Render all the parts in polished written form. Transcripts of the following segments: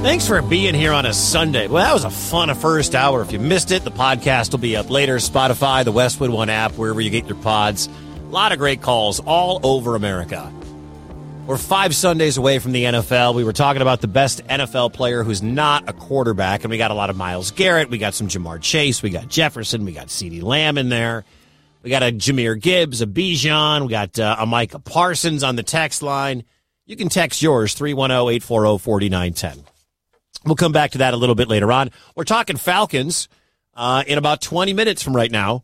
Thanks for being here on a Sunday. Well, that was a fun first hour. If you missed it, the podcast will be up later. Spotify, the Westwood One app, wherever you get your pods. A lot of great calls all over America. We're 5 Sundays away from the NFL. We were talking about the best NFL player who's not a quarterback, and we got a lot of Myles Garrett. We got some Jamar Chase. We got Jefferson. We got CeeDee Lamb in there. We got a Jahmyr Gibbs, a Bijan. We got a Micah Parsons on the text line. You can text yours, 310-840-4910. We'll come back to that a little bit later on. We're talking Falcons in about 20 minutes from right now.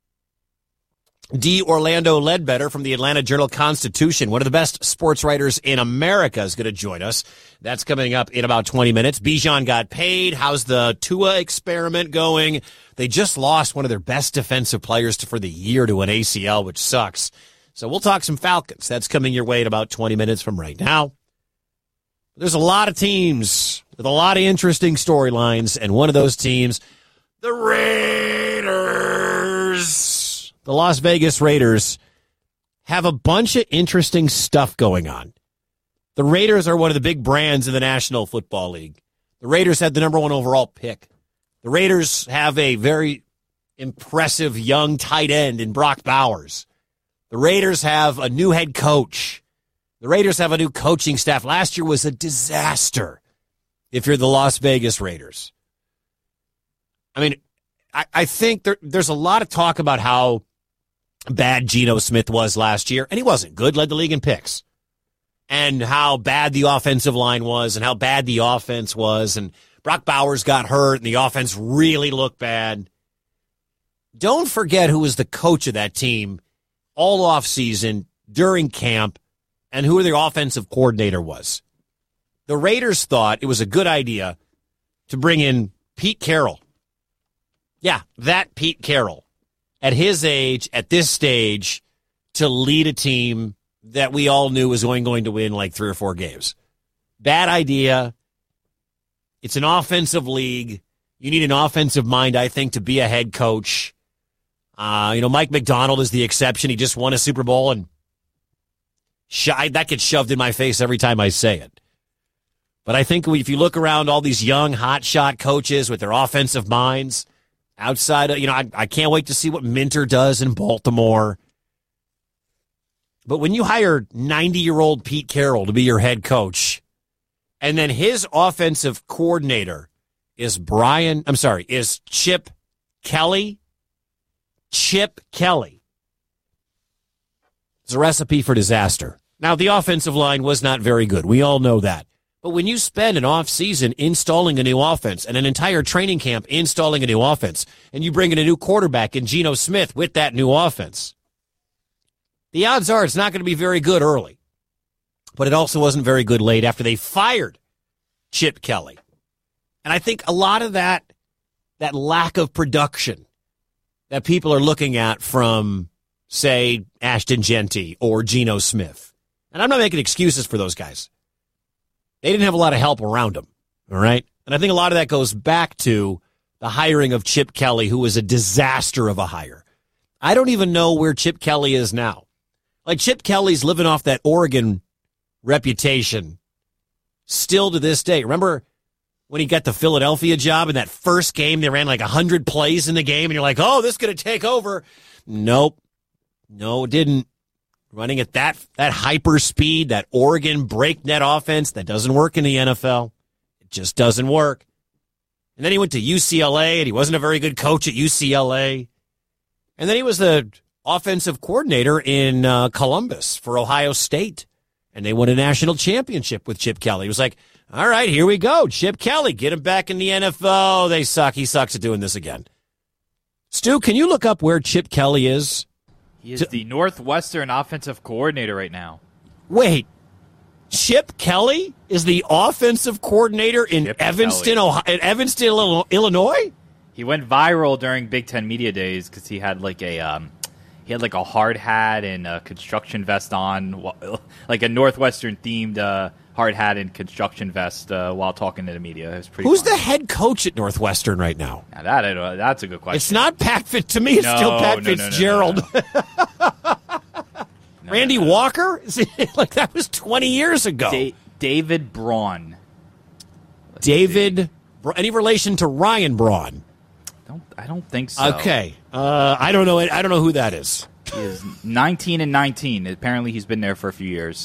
D. Orlando Ledbetter from the Atlanta Journal-Constitution, one of the best sports writers in America, is going to join us. That's coming up in about 20 minutes. Bijan got paid. How's the Tua experiment going? They just lost one of their best defensive players for the year to an ACL, which sucks. So we'll talk some Falcons. That's coming your way in about 20 minutes from right now. There's a lot of teams with a lot of interesting storylines, and one of those teams, the Raiders. The Las Vegas Raiders have a bunch of interesting stuff going on. The Raiders are one of the big brands in the National Football League. The Raiders had the number 1 overall pick. The Raiders have a very impressive young tight end in Brock Bowers. The Raiders have a new head coach. The Raiders have a new coaching staff. Last year was a disaster if you're the Las Vegas Raiders. I mean, I think there's a lot of talk about how bad Geno Smith was last year, and he wasn't good, led the league in picks, and how bad the offensive line was and how bad the offense was, and Brock Bowers got hurt, and the offense really looked bad. Don't forget who was the coach of that team all offseason, during camp, and who their offensive coordinator was. The Raiders thought it was a good idea to bring in Pete Carroll. Yeah, that Pete Carroll. At his age, at this stage, to lead a team that we all knew was going to win like 3 or 4 games. Bad idea. It's an offensive league. You need an offensive mind, I think, to be a head coach. Mike McDonald is the exception. He just won a Super Bowl, and that gets shoved in my face every time I say it. But I think if you look around all these young hotshot coaches with their offensive minds, outside of, I can't wait to see what Minter does in Baltimore. But when you hire 90-year-old Pete Carroll to be your head coach, and then his offensive coordinator is Chip Kelly. Chip Kelly. It's a recipe for disaster. Now, the offensive line was not very good. We all know that. But when you spend an offseason installing a new offense and an entire training camp installing a new offense, and you bring in a new quarterback in Geno Smith with that new offense, the odds are it's not going to be very good early. But it also wasn't very good late after they fired Chip Kelly. And I think a lot of that lack of production that people are looking at from, say, Ashton Genty or Geno Smith. And I'm not making excuses for those guys. They didn't have a lot of help around them, all right? And I think a lot of that goes back to the hiring of Chip Kelly, who was a disaster of a hire. I don't even know where Chip Kelly is now. Like, Chip Kelly's living off that Oregon reputation still to this day. Remember when he got the Philadelphia job in that first game, they ran like 100 plays in the game, and you're like, oh, this is going to take over. Nope. No, it didn't. Running at that hyper speed, that Oregon breakneck offense, that doesn't work in the NFL. It just doesn't work. And then he went to UCLA, and he wasn't a very good coach at UCLA. And then he was the offensive coordinator in Columbus for Ohio State, and they won a national championship with Chip Kelly. He was like, all right, here we go. Chip Kelly, get him back in the NFL. They suck. He sucks at doing this again. Stu, can you look up where Chip Kelly is? He is the Northwestern offensive coordinator right now. Wait, Chip Kelly is the offensic coordinator in Evanston, Illinois? He went viral during Big Ten Media Days because he had like a hard hat and a construction vest on, like a Northwestern themed hard hat and construction vest while talking to the media. It was pretty. Who's funny. the head coach at Northwestern right now? Now that's a good question. It's not Pat to me. It's still Pat Fitzgerald. Randy Walker? Like, that was 20 years ago. David Braun. David, any relation to Ryan Braun? I don't think so. Okay. I don't know. I don't know who that is. He is 19 and 19. Apparently, he's been there for a few years.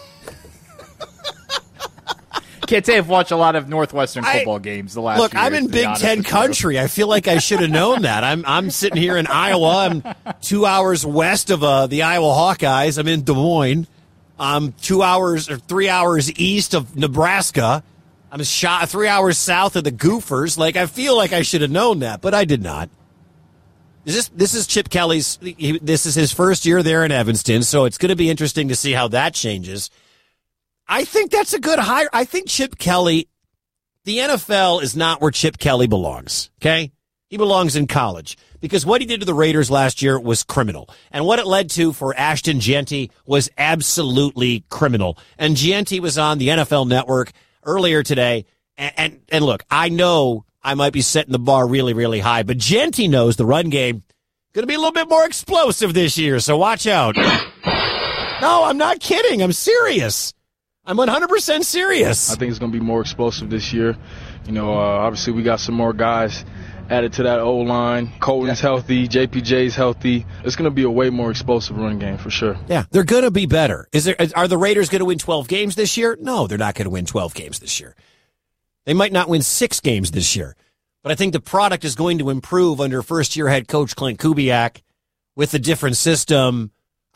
Can't say I've watched a lot of Northwestern football games the last few years. I'm in Big Ten country. I feel like I should have known that. I'm sitting here in Iowa. I'm 2 hours west of the Iowa Hawkeyes. I'm in Des Moines. I'm 2 hours or 3 hours east of Nebraska. I'm 3 hours south of the Gophers. Like, I feel like I should have known that, but I did not. This is Chip Kelly's. This is his first year there in Evanston, so it's going to be interesting to see how that changes. I think that's a good hire. I think Chip Kelly, the NFL is not where Chip Kelly belongs, okay? He belongs in college because what he did to the Raiders last year was criminal. And what it led to for Ashton Jeanty was absolutely criminal. And Jeanty was on the NFL Network earlier today. And look, I know I might be setting the bar really, really high, but Jeanty knows the run game going to be a little bit more explosive this year, so watch out. No, I'm not kidding. I'm serious. I'm 100% serious. I think it's going to be more explosive this year. You know, obviously we got some more guys added to that O-line. Colton's healthy. JPJ's healthy. It's going to be a way more explosive run game for sure. Yeah, they're going to be better. Are the Raiders going to win 12 games this year? No, they're not going to win 12 games this year. They might not win 6 games this year. But I think the product is going to improve under first-year head coach Clint Kubiak with a different system.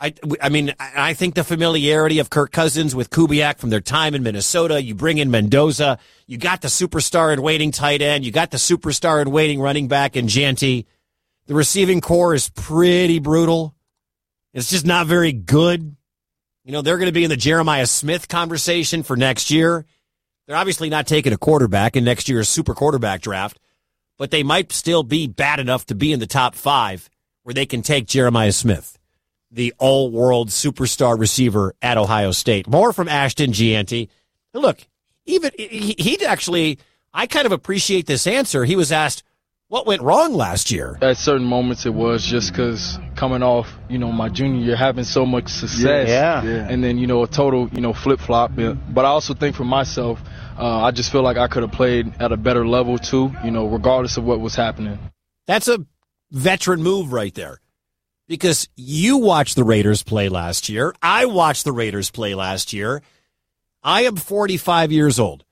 I think the familiarity of Kirk Cousins with Kubiak from their time in Minnesota, you bring in Mendoza, you got the superstar in waiting tight end, you got the superstar in waiting running back in Jeanty. The receiving core is pretty brutal. It's just not very good. You know, they're going to be in the Jeremiah Smith conversation for next year. They're obviously not taking a quarterback in next year's super quarterback draft, but they might still be bad enough to be in the top 5 where they can take Jeremiah Smith, the all-world superstar receiver at Ohio State. More from Ashton Jeanty. Look, even he'd actually, I kind of appreciate this answer. He was asked, what went wrong last year? At certain moments it was just because coming off, my junior year, having so much success. Yeah. And then, a total, flip-flop. But I also think for myself, I just feel like I could have played at a better level too, regardless of what was happening. That's a veteran move right there. Because you watched the Raiders play last year. I watched the Raiders play last year. I am 45 years old.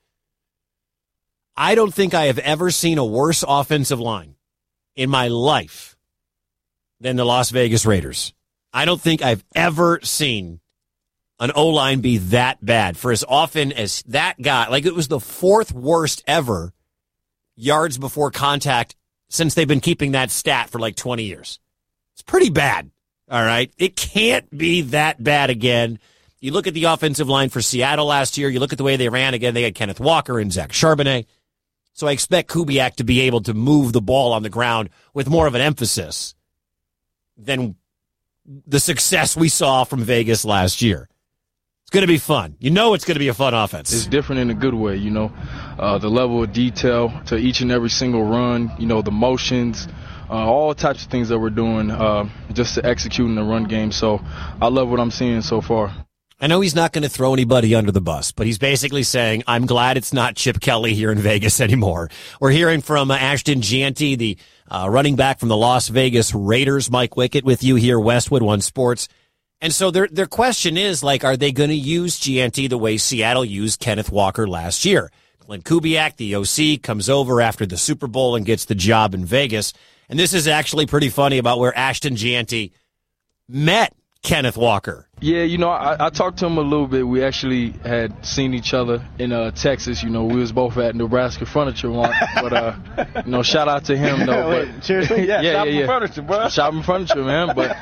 I don't think I have ever seen a worse offensive line in my life than the Las Vegas Raiders. I don't think I've ever seen an O-line be that bad for as often as that guy. Like, it was the 4th worst ever yards before contact since they've been keeping that stat for like 20 years. It's pretty bad, all right? It can't be that bad again. You look at the offensive line for Seattle last year. You look at the way they ran again. They had Kenneth Walker and Zach Charbonnet. So I expect Kubiak to be able to move the ball on the ground with more of an emphasis than the success we saw from Vegas last year. It's going to be fun. It's going to be a fun offense. It's different in a good way, the level of detail to each and every single run, the motions, all types of things that we're doing just to execute in the run game. So I love what I'm seeing so far. I know he's not going to throw anybody under the bus, but he's basically saying, I'm glad it's not Chip Kelly here in Vegas anymore. We're hearing from Ashton Jeanty, the running back from the Las Vegas Raiders. Mike Wickett with you here, Westwood One Sports. And so their question is, are they going to use Jeanty the way Seattle used Kenneth Walker last year? Clint Kubiak, the OC, comes over after the Super Bowl and gets the job in Vegas. And this is actually pretty funny about where Ashton Jeanty met Kenneth Walker. Yeah, I talked to him a little bit. We actually had seen each other in Texas. We was both at Nebraska Furniture Mart. But, shout out to him, though. Wait, seriously? Yeah. Furniture, bro. Shopping furniture, man. But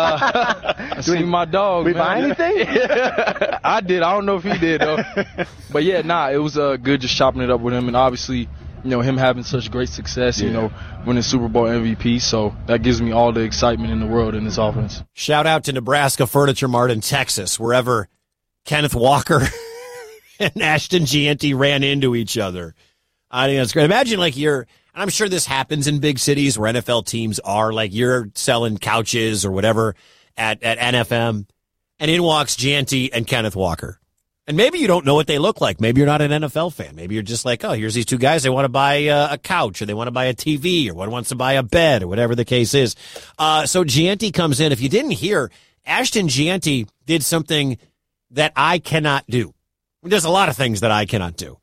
I seen my dog, we buy anything? I did. I don't know if he did, though. But, yeah, it was good just chopping it up with him. And obviously, him having such great success, winning Super Bowl MVP. So that gives me all the excitement in the world in this offense. Shout out to Nebraska Furniture Mart in Texas, wherever Kenneth Walker and Ashton Jeanty ran into each other. I think that's great. Imagine and I'm sure this happens in big cities where NFL teams are, you're selling couches or whatever at NFM, and in walks Jeanty and Kenneth Walker. And maybe you don't know what they look like. Maybe you're not an NFL fan. Maybe you're just like, oh, here's these two guys. They want to buy a couch, or they want to buy a TV, or one wants to buy a bed, or whatever the case is. So Gianti comes in. If you didn't hear, Ashton Gianti did something that I cannot do. There's a lot of things that I cannot do.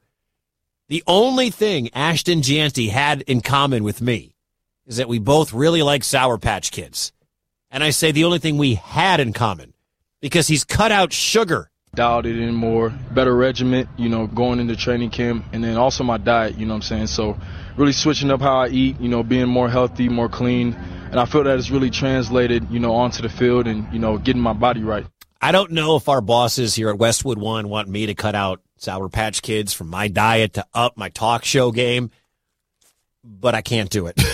The only thing Ashton Gianti had in common with me is that we both really like Sour Patch Kids. And I say the only thing we had in common, because he's cut out sugar. Dialed it in more, better regiment, going into training camp, and then also my diet, you know what I'm saying? So really switching up how I eat, being more healthy, more clean, and I feel that it's really translated, onto the field and, getting my body right. I don't know if our bosses here at Westwood One want me to cut out Sour Patch Kids from my diet to up my talk show game, but I can't do it.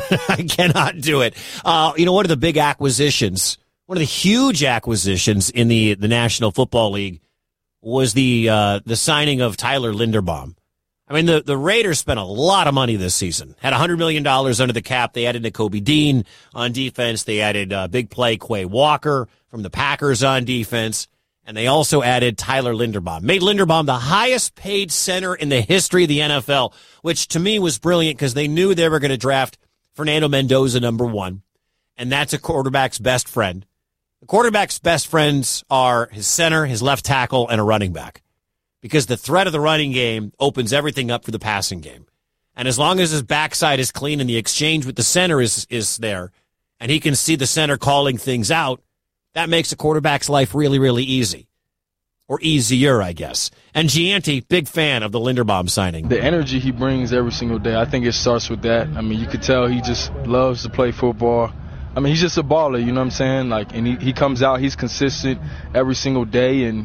I cannot do it. One of the big acquisitions, one of the huge acquisitions in the National Football League was the signing of Tyler Linderbaum. I mean, the Raiders spent a lot of money this season. Had $100 million under the cap. They added Nakobe Dean on defense. They added big play Quay Walker from the Packers on defense. And they also added Tyler Linderbaum. Made Linderbaum the highest paid center in the history of the NFL, which to me was brilliant because they knew they were going to draft Fernando Mendoza #1. And that's a quarterback's best friend. The quarterback's best friends are his center, his left tackle, and a running back. Because the threat of the running game opens everything up for the passing game. And as long as his backside is clean and the exchange with the center is there, and he can see the center calling things out, that makes a quarterback's life really, really easy. Or easier, I guess. And Gianti, big fan of the Linderbaum signing. The energy he brings every single day, I think it starts with that. I mean, you could tell he just loves to play football. I mean, he's just a baller, you know what I'm saying? And he comes out, he's consistent every single day, and,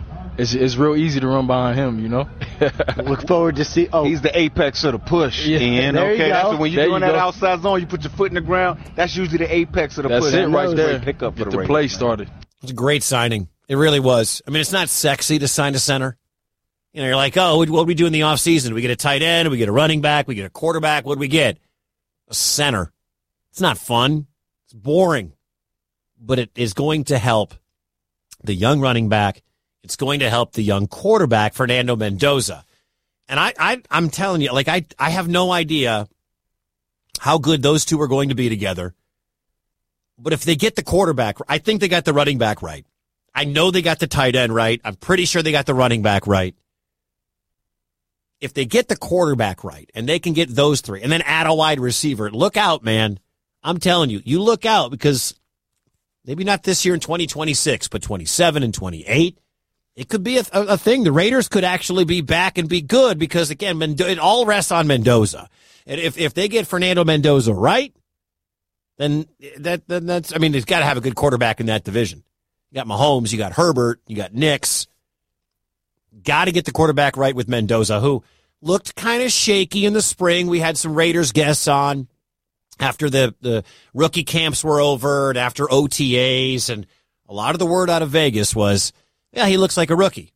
it's real easy to run behind him, Look forward to see. Oh, he's the apex of the push. Yeah, and okay, that's when you're doing that outside zone, you put your foot in the ground. That's usually the apex of the push. That's it right there. Pick up for the play started. It's a great signing. It really was. I mean, it's not sexy to sign a center. You're like, oh, what do we do in the offseason? We get a tight end, we get a running back, we get a quarterback. What do we get? A center. It's not fun. It's boring. But it is going to help the young running back. It's going to help the young quarterback, Fernando Mendoza. And I'm telling you, I have no idea how good those two are going to be together. But if they get the quarterback, I think they got the running back right. I know they got the tight end right. I'm pretty sure they got the running back right. If they get the quarterback right, and they can get those three, and then add a wide receiver, look out, man. I'm telling you, you look out, because maybe not this year in 2026, but 27 and 28. It could be a thing. The Raiders could actually be back and be good because, again, it all rests on Mendoza. And if they get Fernando Mendoza right, then that's, I mean, they've got to have a good quarterback in that division. You got Mahomes, you got Herbert, you got Nix. Got to get the quarterback right with Mendoza, who looked kind of shaky in the spring. We had some Raiders guests on after the rookie camps were over and after OTAs, and a lot of the word out of Vegas was, yeah, he looks like a rookie.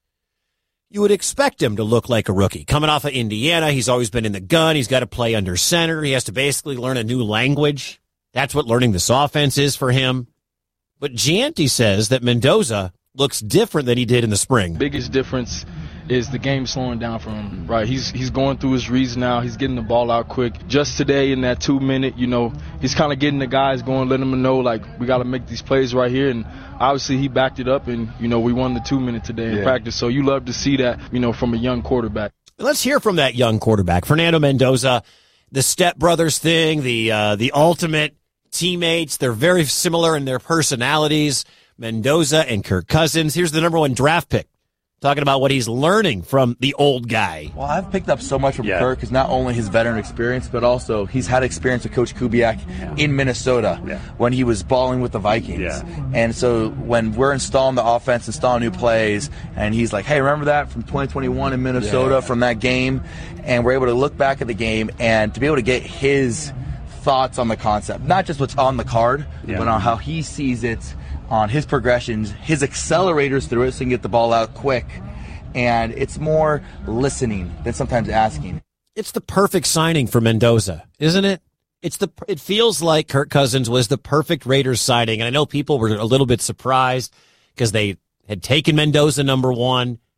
You would expect him to look like a rookie. Coming off of Indiana, he's always been in the gun. He's got to play under center. He has to basically learn a new language. That's what learning this offense is for him. But Gianti says that Mendoza looks different than he did in the spring. Biggest difference is the game slowing down for him, right? He's going through his reads now. He's getting the ball out quick. Just today in that 2 minute, he's kind of getting the guys going, letting them know, we got to make these plays right here. And obviously he backed it up, and, we won the 2 minute today in practice. So you love to see that, from a young quarterback. Let's hear from that young quarterback, Fernando Mendoza. The Step Brothers thing, the ultimate teammates. They're very similar in their personalities. Mendoza and Kirk Cousins. Here's the #1 draft pick, talking about what he's learning from the old guy. Well, I've picked up so much from Kirk, because not only his veteran experience, but also he's had experience with Coach Kubiak in Minnesota when he was balling with the Vikings. Yeah. And so when we're installing the offense, installing new plays, and he's like, hey, remember that from 2021 in Minnesota from that game? And we're able to look back at the game and to be able to get his thoughts on the concept, not just what's on the card, but on how he sees it, on his progressions, his accelerators through it so he can get the ball out quick. And it's more listening than sometimes asking. It's the perfect signing for Mendoza, isn't it? It feels like Kirk Cousins was the perfect Raiders signing. And I know people were a little bit surprised because they had taken Mendoza #1.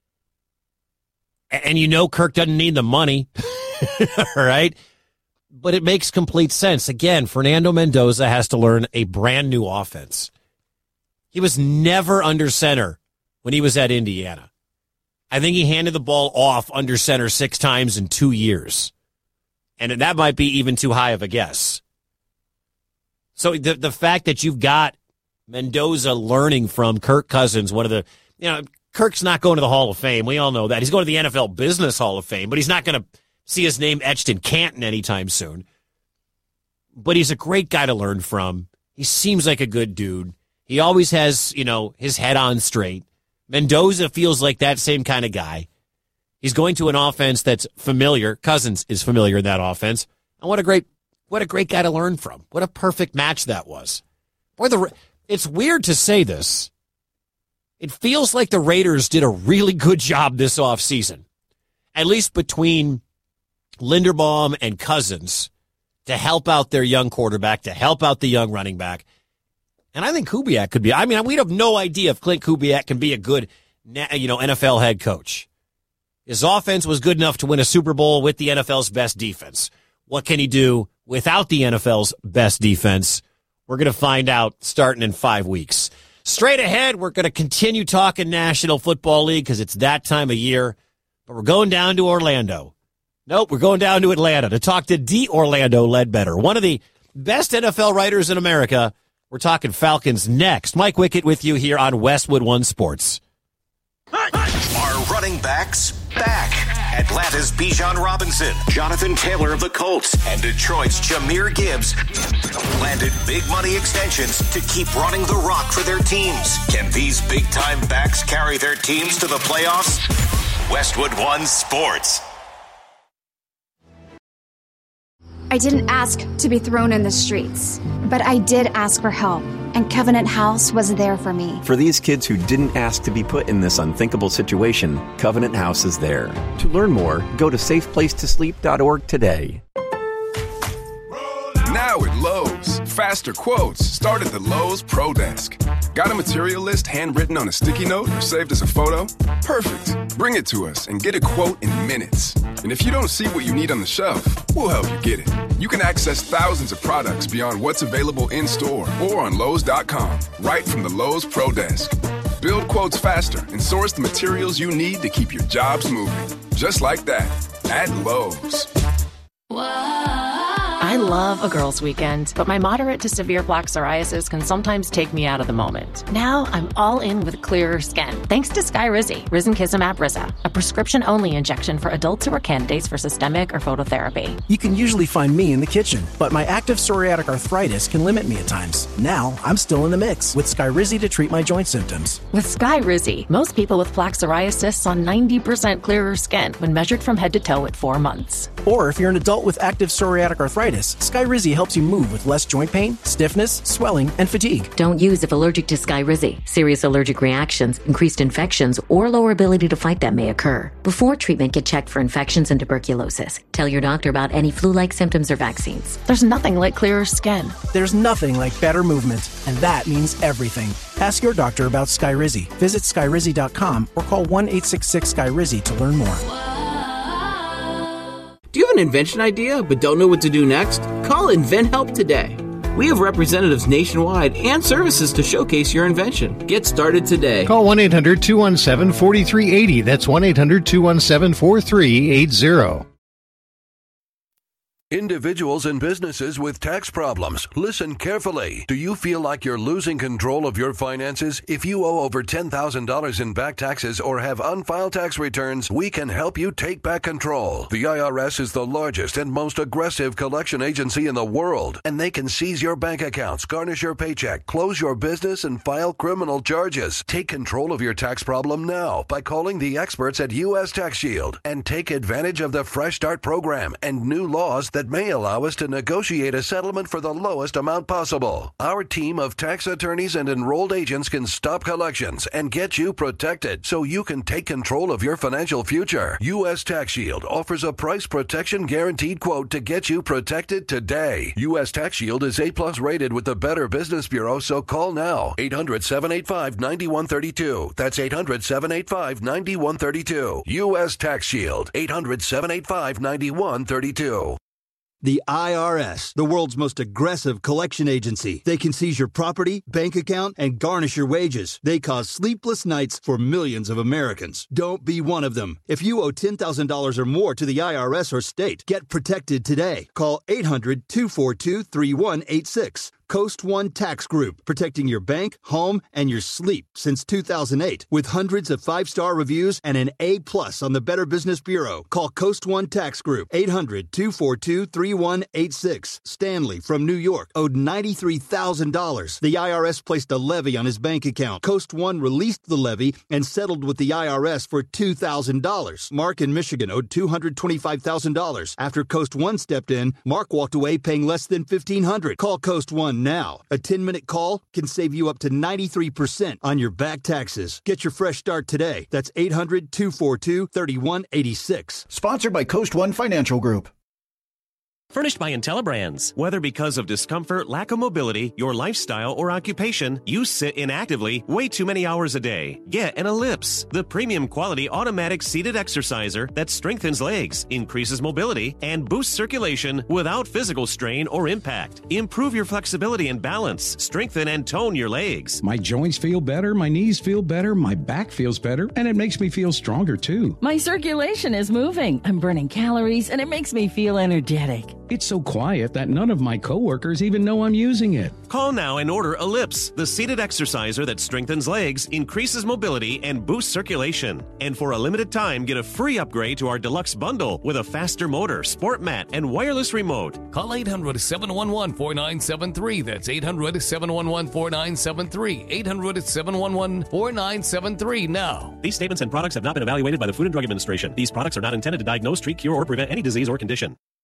And you know Kirk doesn't need the money, all right? But it makes complete sense. Again, Fernando Mendoza has to learn a brand new offense. He was never under center when he was at Indiana. I think he handed the ball off under center 6 times in 2 years. And that might be even too high of a guess. So the fact that you've got Mendoza learning from Kirk Cousins, one of the, Kirk's not going to the Hall of Fame. We all know that. He's going to the NFL Business Hall of Fame, but he's not going to see his name etched in Canton anytime soon. But he's a great guy to learn from. He seems like a good dude. He always has, his head on straight. Mendoza feels like that same kind of guy. He's going to an offense that's familiar. Cousins is familiar in that offense. And what a great guy to learn from. What a perfect match that was. Boy, it's weird to say this. It feels like the Raiders did a really good job this offseason, at least between Linderbaum and Cousins, to help out their young quarterback, to help out the young running back. And I think Kubiak could be. We'd have no idea if Clint Kubiak can be a good, NFL head coach. His offense was good enough to win a Super Bowl with the NFL's best defense. What can he do without the NFL's best defense? We're going to find out starting in 5 weeks. Straight ahead, we're going to continue talking National Football League because it's that time of year. But we're going down to Orlando. Nope, we're going down to Atlanta to talk to D. Orlando Ledbetter, one of the best NFL writers in America. We're talking Falcons next. Mike Wickett with you here on Westwood One Sports. Are running backs back? Atlanta's Bijan Robinson, Jonathan Taylor of the Colts, and Detroit's Jahmyr Gibbs landed big money extensions to keep running the rock for their teams. Can these big-time backs carry their teams to the playoffs? Westwood One Sports. I didn't ask to be thrown in the streets, but I did ask for help, and Covenant House was there for me. For these kids who didn't ask to be put in this unthinkable situation, Covenant House is there. To learn more, go to safeplacetosleep.org today. Now at Lowe's, faster quotes start at the Lowe's Pro Desk. Got a material list handwritten on a sticky note or saved as a photo? Perfect. Bring it to us and get a quote in minutes. And if you don't see what you need on the shelf, we'll help you get it. You can access thousands of products beyond what's available in-store or on Lowe's.com, right from the Lowe's Pro Desk. Build quotes faster and source the materials you need to keep your jobs moving. Just like that, at Lowe's. I love a girls' weekend, but my moderate to severe plaque psoriasis can sometimes take me out of the moment. Now I'm all in with clearer skin, thanks to Skyrizi, Risankizumab Riza, a prescription-only injection for adults who are candidates for systemic or phototherapy. You can usually find me in the kitchen, but my active psoriatic arthritis can limit me at times. Now I'm still in the mix with Skyrizi to treat my joint symptoms. With Skyrizi, most people with plaque psoriasis saw 90% clearer skin when measured from head to toe at 4 months. Or if you're an adult with active psoriatic arthritis, Skyrizi helps you move with less joint pain, stiffness, swelling, and fatigue. Don't use if allergic to Skyrizi. Serious allergic reactions, increased infections, or lower ability to fight them may occur. Before treatment, get checked for infections and tuberculosis. Tell your doctor about any flu-like symptoms or vaccines. There's nothing like clearer skin. There's nothing like better movement, and that means everything. Ask your doctor about Skyrizi. Visit Skyrizi.com or call 1-866-SKYRIZI to learn more. Do you have an invention idea but don't know what to do next? Call InventHelp today. We have representatives nationwide and services to showcase your invention. Get started today. Call 1-800-217-4380. That's 1-800-217-4380. Individuals and businesses with tax problems, listen carefully. Do you feel like you're losing control of your finances? If you owe over $10,000 in back taxes or have unfiled tax returns, we can help you take back control. The IRS is the largest and most aggressive collection agency in the world, and they can seize your bank accounts, garnish your paycheck, close your business, and file criminal charges. Take control of your tax problem now by calling the experts at U.S. Tax Shield and take advantage of the Fresh Start program and new laws that may allow us to negotiate a settlement for the lowest amount possible. Our team of tax attorneys and enrolled agents can stop collections and get you protected so you can take control of your financial future. U.S. Tax Shield offers a price protection guaranteed quote to get you protected today. U.S. Tax Shield is A+ rated with the Better Business Bureau, so call now. 800-785-9132. That's 800-785-9132. U.S. Tax Shield. 800-785-9132. The IRS, the world's most aggressive collection agency. They can seize your property, bank account, and garnish your wages. They cause sleepless nights for millions of Americans. Don't be one of them. If you owe $10,000 or more to the IRS or state, get protected today. Call 800-242-3186. Coast One Tax Group, protecting your bank, home, and your sleep since 2008. With hundreds of 5-star reviews and an A+ on the Better Business Bureau. Call Coast One Tax Group, 800-242-3186. Stanley from New York owed $93,000. The IRS placed a levy on his bank account. Coast One released the levy and settled with the IRS for $2,000. Mark in Michigan owed $225,000. After Coast One stepped in, Mark walked away paying less than $1,500. Call Coast One now. A 10-minute call can save you up to 93% on your back taxes. Get your fresh start today. That's 800-242-3186. Sponsored by Coast One Financial Group. Furnished by IntelliBrands. Whether because of discomfort, lack of mobility, your lifestyle, or occupation, you sit inactively way too many hours a day. Get an Ellipse, the premium quality automatic seated exerciser that strengthens legs, increases mobility, and boosts circulation without physical strain or impact. Improve your flexibility and balance, strengthen and tone your legs. My joints feel better, my knees feel better, my back feels better, and it makes me feel stronger too. My circulation is moving. I'm burning calories, and it makes me feel energetic. It's so quiet that none of my coworkers even know I'm using it. Call now and order Ellipse, the seated exerciser that strengthens legs, increases mobility, and boosts circulation. And for a limited time, get a free upgrade to our deluxe bundle with a faster motor, sport mat, and wireless remote. Call 800-711-4973. That's 800-711-4973. 800-711-4973 now. These statements and products have not been evaluated by the Food and Drug Administration. These products are not intended to diagnose, treat, cure, or prevent any disease or condition.